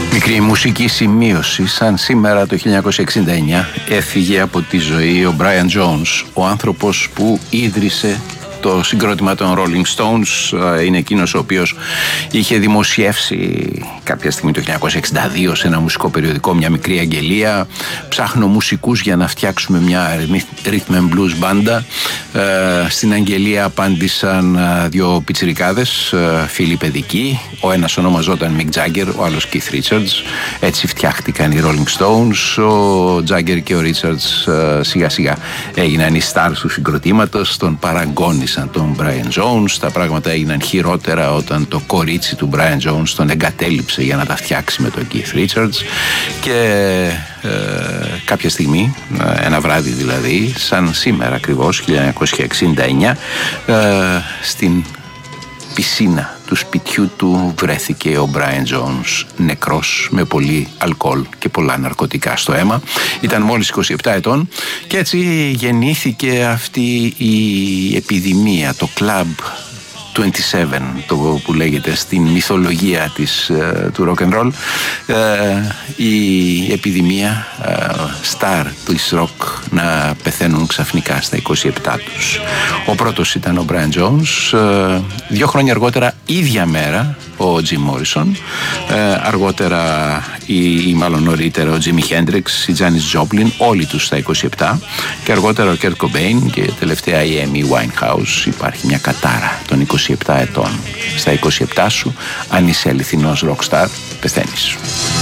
Μικρή μουσική σημείωση. Σαν σήμερα το 1969 έφυγε από τη ζωή ο Brian Jones, ο άνθρωπος που ίδρυσε το συγκρότημα των Rolling Stones. Είναι εκείνος ο οποίος είχε δημοσιεύσει κάποια στιγμή το 1962 σε ένα μουσικό περιοδικό μια μικρή αγγελία: ψάχνω μουσικούς για να φτιάξουμε μια rhythm and blues μπάντα. Στην αγγελία απάντησαν δύο πιτσιρικάδες, φίλοι παιδικοί. Ο ένας ονομαζόταν Mick Jagger, ο άλλος Keith Richards. Έτσι φτιάχτηκαν οι Rolling Stones. Ο Jagger και ο Richards σιγά σιγά έγιναν οι stars του συγκροτήματος, τον παραγκώνησαν τον Brian Jones. Τα πράγματα έγιναν χειρότερα όταν το κορίτσι του Brian Jones τον εγκατέλειψε για να τα φτιάξει με τον Keith Richards. Και κάποια στιγμή, ένα βράδυ δηλαδή, σαν σήμερα ακριβώς 1969, στην πισίνα του σπιτιού του βρέθηκε ο Brian Jones νεκρός, με πολύ αλκοόλ και πολλά ναρκωτικά στο αίμα. Ήταν μόλις 27 ετών και έτσι γεννήθηκε αυτή η επιδημία, το Club 27, το που λέγεται στην μυθολογία του rock and roll, η επιδημία star της rock να πεθαίνουν ξαφνικά στα 27 τους. Ο πρώτος ήταν ο Brian Jones, 2 χρόνια αργότερα, ίδια μέρα, ο Jim Morrison, αργότερα ή μάλλον νωρίτερα ο Jimi Hendrix, η Janis Joplin, όλοι τους στα 27, και αργότερα ο Kurt Cobain και τελευταία η Amy Winehouse. Υπάρχει μια κατάρα των 27 ετών. Στα 27 σου, αν είσαι αληθινός rockstar, πεθαίνεις.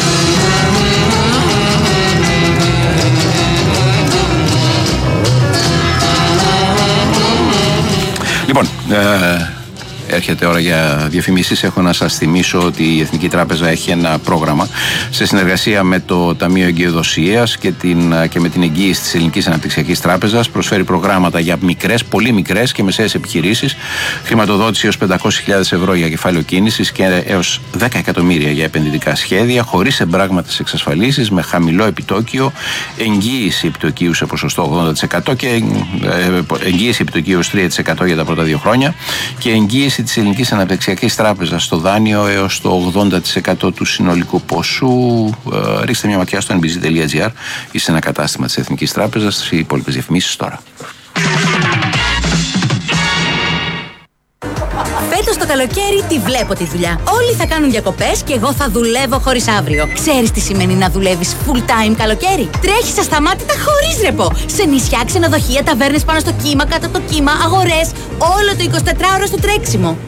Λοιπόν, έρχεται ώρα για διαφημίσεις. Έχω να σας θυμίσω ότι η Εθνική Τράπεζα έχει ένα πρόγραμμα σε συνεργασία με το Ταμείο Εγκυοδοσίας και με την εγγύηση της Ελληνικής Αναπτυξιακής Τράπεζας. Προσφέρει προγράμματα για μικρές, πολύ μικρές και μεσαίες επιχειρήσεις, χρηματοδότηση έως 500.000 ευρώ για κεφάλαιο κίνησης και έως 10 εκατομμύρια για επενδυτικά σχέδια, χωρίς εμπράγματες εξασφαλίσεις, με χαμηλό επιτόκιο, εγγύηση επιτοκίου σε ποσοστό 80% και εγγύηση επιτοκίου 3% για τα πρώτα 2 χρόνια και εγγύηση της Ελληνικής Αναπτυξιακής Τράπεζας στο δάνειο έως το 80% του συνολικού ποσού. Ρίξτε μια ματιά στο nbz.gr ή σε ένα κατάστημα της Εθνικής Τράπεζας. Οι υπόλοιπες διαφημίσεις τώρα. Φέτος το καλοκαίρι τη βλέπω τη δουλειά. Όλοι θα κάνουν διακοπές και εγώ θα δουλεύω χωρίς αύριο. Ξέρεις τι σημαίνει να δουλεύεις full time καλοκαίρι? Τρέχεις ασταμάτητα χωρίς ρεπό. Σε νησιά, ξενοδοχεία, ταβέρνες πάνω στο κύμα, κάτω από το κύμα, αγορές. Όλο το 24ωρο στο τρέξιμο.